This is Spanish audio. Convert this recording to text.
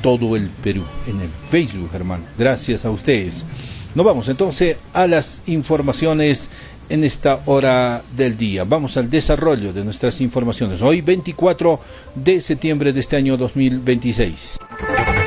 todo el Perú, en el Facebook, hermano. Gracias a ustedes. Nos vamos entonces a las informaciones en esta hora del día. Vamos al desarrollo de nuestras informaciones. Hoy 24 de septiembre de este año 2026.